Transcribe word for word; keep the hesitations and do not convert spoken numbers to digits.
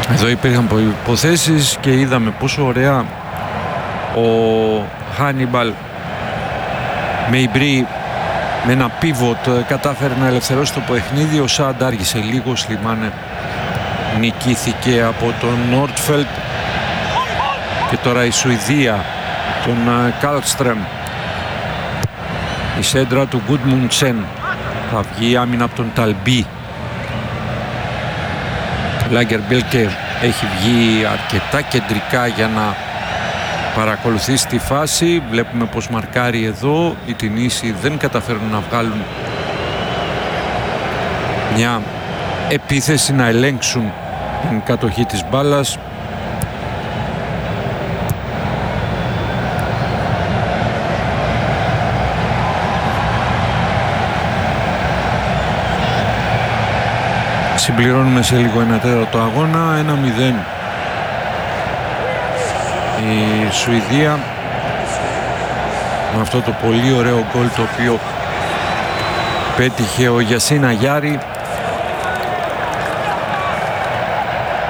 Εδώ υπήρχαν υποθέσεις και είδαμε πόσο ωραία ο Χάνιμπαλ με Ιμπρί με ένα πίβοτ κατάφερε να ελευθερώσει το παιχνίδι. Ο Σαντ άργησε λίγο, Σλιμάνε νικήθηκε από τον Νόρτφελτ και τώρα η Σουηδία, τον Κάλτστρεμ. Η σέντρα του Γκούντμουντσεν, θα βγει άμυνα από τον Ταλμπί. Λάγκερμπίλκε έχει βγει αρκετά κεντρικά για να παρακολουθήσει τη φάση. Βλέπουμε πως μαρκάρει εδώ. Οι Τινήσοι δεν καταφέρουν να βγάλουν μια επίθεση, να ελέγξουν την κατοχή της μπάλας. Συμπληρώνουμε σε λίγο ένα τέταρτο αγώνα, ένα μηδέν. Η Σουηδία με αυτό το πολύ ωραίο γκολ το οποίο πέτυχε ο Γιασίνα Γιάρη.